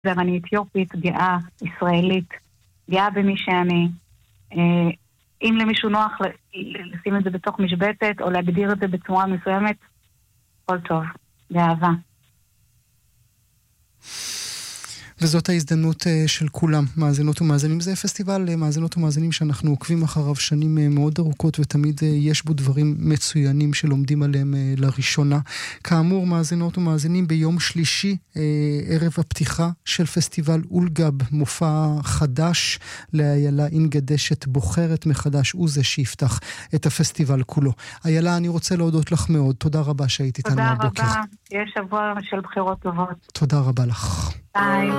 ואני אתיופית, גאה, ישראלית, גאה במי שאני. אם למישהו נוח לשים את זה בתוך משבצת, או להגדיר את זה בצורה מסוימת, כל טוב, באהבה. וזאת ההזדמנות של כולם, מאזינות ומאזינים. זה פסטיבל מאזינות ומאזינים שאנחנו עוקבים אחריו שנים מאוד ארוכות, ותמיד יש בו דברים מצוינים שלומדים עליהם לראשונה. כאמור, מאזינות ומאזינים, ביום שלישי, ערב הפתיחה של פסטיבל אולגב, מופע חדש לאיילה אינגדשת, בוחרת מחדש, הוא זה שיפתח את הפסטיבל כולו. איילה, אני רוצה להודות לך מאוד. תודה רבה שהיית איתנו הבוקר. תודה רבה, יש שבוע של בחירות טובות. תודה רבה לך. ביי.